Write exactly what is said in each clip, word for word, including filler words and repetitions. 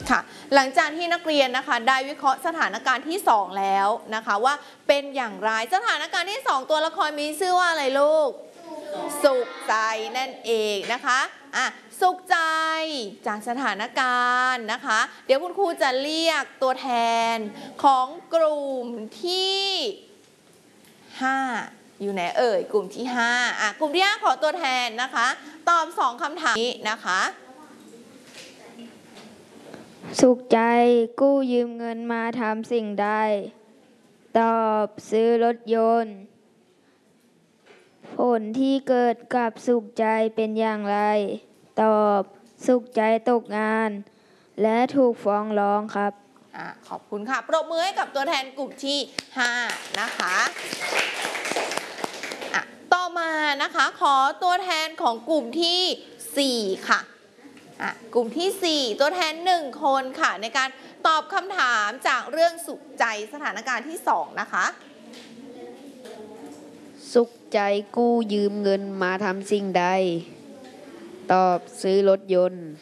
ค่ะหลังจากที่นักเรียนนะคะได้วิเคราะห์สถานการณ์ที่สองแล้วนะคะว่าเป็นอย่างไรสถานการณ์ที่สองตัวละครมีชื่อว่าอะไรลูกสุขใจนั่นเองนะคะอ่ะสุขใจจากสถานการณ์นะคะเดี๋ยวคุณครูจะเรียกตัวแทนของกลุ่มที่ห้าอยู่ไหนเอ่ยกลุ่มที่ห้าอ่ะกลุ่มที่ห้าขอตัวแทนนะคะตอบสองคำถามนี้นะคะสุขใจกู้ยืมเงินมาทำสิ่งใดตอบซื้อรถยนต์ผลที่เกิดกับสุขใจเป็นอย่างไรตอบสุขใจตกงานและถูกฟ้องร้องครับอ่ะขอบคุณค่ะปรบมือให้กับตัวแทนกลุ่มที่ห้านะคะอ่ะต่อมานะคะขอตัวแทนของกลุ่มที่สี่ค่ะกลุ่มที่สี่ตัวแทนหนึ่งคนค่ะในการตอบคำถามจากเรื่องสุขใจสถานการณ์ที่สองนะคะสุขใจกู้ยืมเงินมาทำสิ่งใดตอบซื้อรถยนต์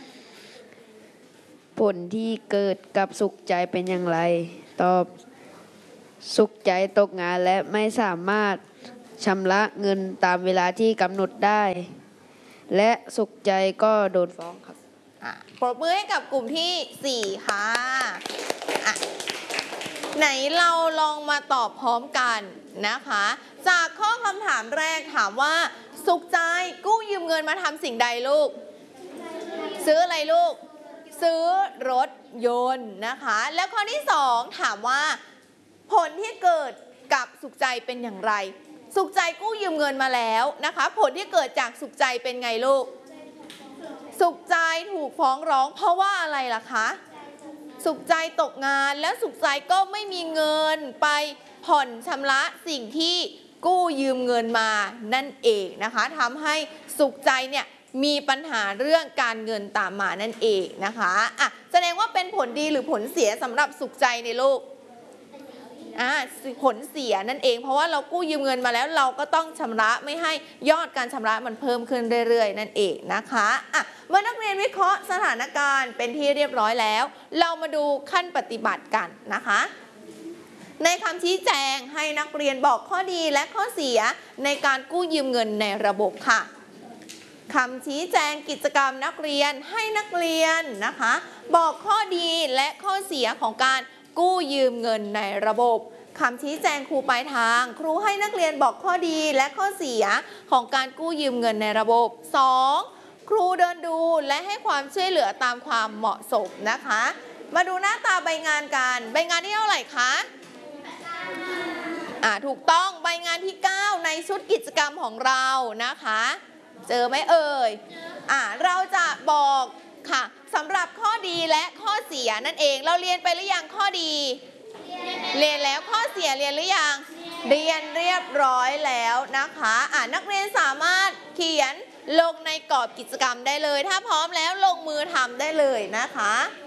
ผลที่เกิดกับสุขใจเป็นอย่างไรตอบสุขใจตกงานและไม่สามารถชำระเงินตามเวลาที่กำหนดได้และสุขใจก็โดนฟ้องครับปรบมือให้กับกลุ่มที่สี่ค่ะอ่ะไหนเราลองมาตอบพร้อมกันนะคะจากข้อคำถามแรกถามว่าสุขใจกู้ยืมเงินมาทำสิ่งใดลูกซื้ออะไรลูกซื้อรถยนต์นะคะแล้วข้อที่สองถามว่าผลที่เกิดกับสุขใจเป็นอย่างไรสุขใจกู้ยืมเงินมาแล้วนะคะผลที่เกิดจากสุขใจเป็นไงลูกสุขใจถูกฟ้องร้องเพราะว่าอะไรล่ะคะสุขใจตกงานแล้วสุขใจก็ไม่มีเงินไปผ่อนชำระสิ่งที่กู้ยืมเงินมานั่นเองนะคะทำให้สุขใจเนี่ยมีปัญหาเรื่องการเงินตามมานั่นเองนะคะอ่ะแสดงว่าเป็นผลดีหรือผลเสียสำหรับสุขใจในโลกอ่าผลเสียนั่นเองเพราะว่าเรากู้ยืมเงินมาแล้วเราก็ต้องชำระไม่ให้ยอดการชำระมันเพิ่มขึ้นเรื่อยๆนั่นเองนะคะอ่ะเมื่อนักเรียนวิเคราะห์สถานการณ์เป็นที่เรียบร้อยแล้วเรามาดูขั้นปฏิบัติกันนะคะในคำชี้แจงให้นักเรียนบอกข้อดีและข้อเสียในการกู้ยืมเงินในระบบค่ะคำชี้แจงกิจกรรมนักเรียนให้นักเรียนนะคะบอกข้อดีและข้อเสียของการกู้ยืมเงินในระบบคำชี้แจงครูปลายทางครูให้นักเรียนบอกข้อดีและข้อเสียของการกู้ยืมเงินในระบบ สอง ครูเดินดูและให้ความช่วยเหลือตามความเหมาะสมนะคะมาดูหน้าตาใบงานกันใบงานที่เท่าไหร่คะอ่าถูกต้องใบงานที่เก้าในชุดกิจกรรมของเรานะคะเจอไหมเอ่ยอ่าเราจะบอกค่ะสำหรับข้อดีและข้อเสียนั่นเองเราเรียนไปหรือยังข้อดีเรียนแล้วข้อเสียเรียนหรือยังเรียนเรียบร้อยแล้วนะคะอ่านักเรียนสามารถเขียนลงในกรอบกิจกรรมได้เลยถ้าพร้อมแล้วลงมือทำได้เลยนะคะ